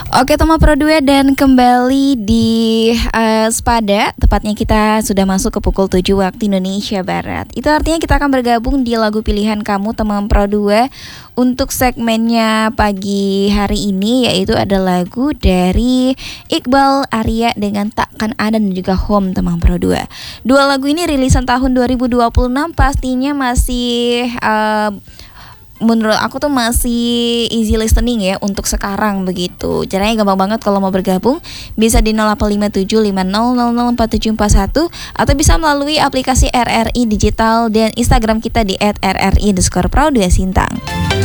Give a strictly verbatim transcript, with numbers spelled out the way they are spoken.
Oke teman Pro dua dan kembali di uh, Spada. Tepatnya kita sudah masuk ke pukul tujuh waktu Indonesia Barat. Itu artinya kita akan bergabung di lagu pilihan kamu teman Pro dua. Untuk segmennya pagi hari ini yaitu ada lagu dari Iqbal Arya dengan Takkan Ada dan juga Home teman Pro dua. Dua lagu ini rilisan tahun dua ribu dua puluh enam, pastinya masih uh, menurut aku tuh masih easy listening ya untuk sekarang begitu. Caranya gampang banget kalau mau bergabung, bisa di nol delapan lima tujuh lima nol nol nol empat tujuh empat satu atau bisa melalui aplikasi R R I Digital dan Instagram kita di et r r i underscore pro dua sintang.